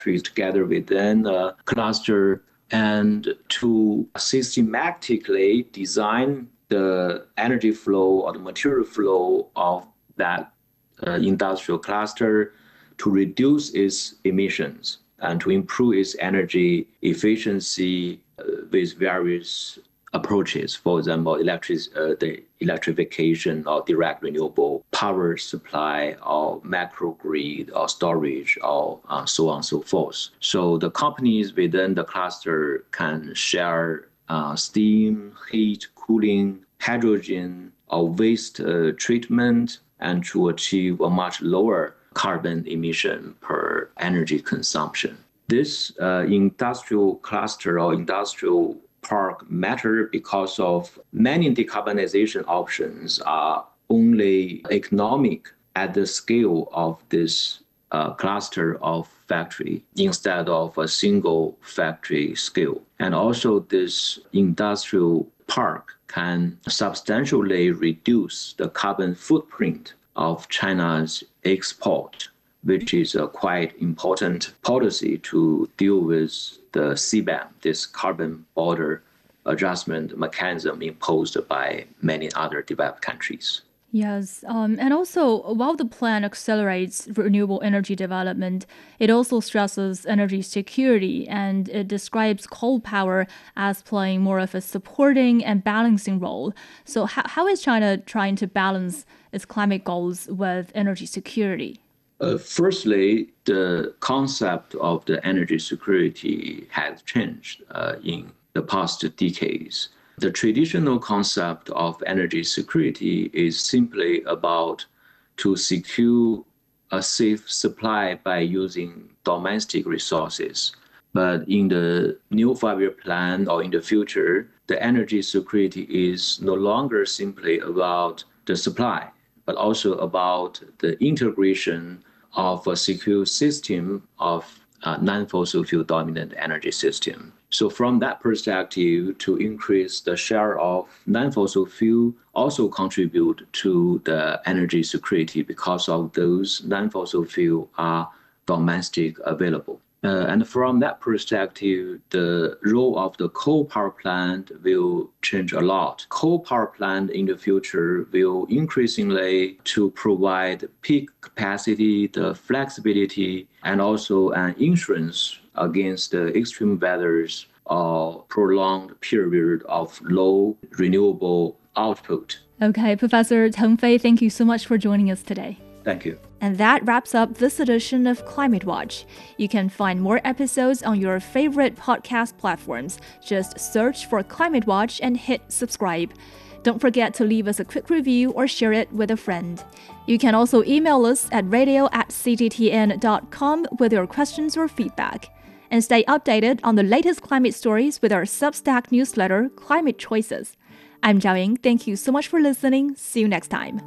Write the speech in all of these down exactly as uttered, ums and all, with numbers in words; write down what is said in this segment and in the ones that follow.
factories together within a cluster and to systematically design the energy flow or the material flow of that uh, industrial cluster to reduce its emissions and to improve its energy efficiency uh, with various approaches. For example, electric, uh, the electrification or direct renewable power supply or macrogrid or storage or uh, so on and so forth. So the companies within the cluster can share uh, steam, heat, cooling, hydrogen or waste uh, treatment and to achieve a much lower carbon emission per energy consumption. This uh, industrial cluster or industrial park matter because of many decarbonization options are only economic at the scale of this uh, cluster of factory instead of a single factory scale. And also this industrial park can substantially reduce the carbon footprint of China's export, which is a quite important policy to deal with the C B A M, this carbon border adjustment mechanism imposed by many other developed countries. Yes, um, and also while the plan accelerates renewable energy development, it also stresses energy security and it describes coal power as playing more of a supporting and balancing role. So how, how is China trying to balance its climate goals with energy security? Uh, firstly, the concept of the energy security has changed uh, in the past decades. The traditional concept of energy security is simply about to secure a safe supply by using domestic resources. But in the new five-year plan or in the future, the energy security is no longer simply about the supply, but also about the integration of a secure system of uh, non-fossil fuel dominant energy system. So from that perspective, to increase the share of non-fossil fuel also contribute to the energy security because of those non-fossil fuel are domestic available. Uh, and from that perspective, the role of the coal power plant will change a lot. Coal power plant in the future will increasingly to provide peak capacity, the flexibility, and also an insurance against the extreme weathers or prolonged period of low renewable output. Okay, Professor Teng Fei, thank you so much for joining us today. Thank you. And that wraps up this edition of Climate Watch. You can find more episodes on your favorite podcast platforms. Just search for Climate Watch and hit subscribe. Don't forget to leave us a quick review or share it with a friend. You can also email us at radio at c g t n dot com with your questions or feedback. And stay updated on the latest climate stories with our Substack newsletter, Climate Choices. I'm Zhao Ying. Thank you so much for listening. See you next time.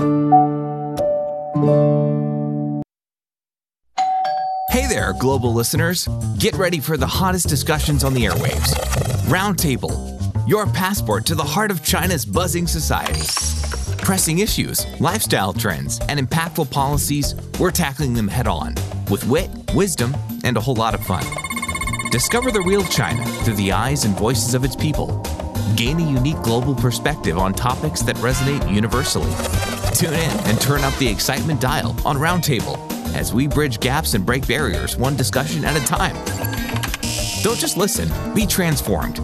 Hey there, global listeners. Get ready for the hottest discussions on the airwaves. Roundtable, your passport to the heart of China's buzzing society. Pressing issues, lifestyle trends, and impactful policies, we're tackling them head on with wit, wisdom, and a whole lot of fun. Discover the real China through the eyes and voices of its people. Gain a unique global perspective on topics that resonate universally. Tune in and turn up the excitement dial on Roundtable as we bridge gaps and break barriers one discussion at a time. Don't just listen, be transformed.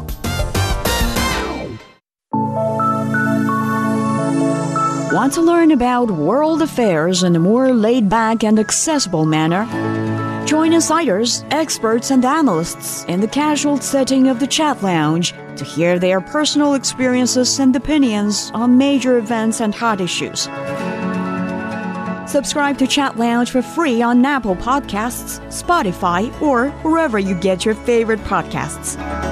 Want to learn about world affairs in a more laid-back and accessible manner? Join insiders, experts, and analysts in the casual setting of the Chat Lounge to hear their personal experiences and opinions on major events and hot issues. Subscribe to Chat Lounge for free on Apple Podcasts, Spotify, or wherever you get your favorite podcasts.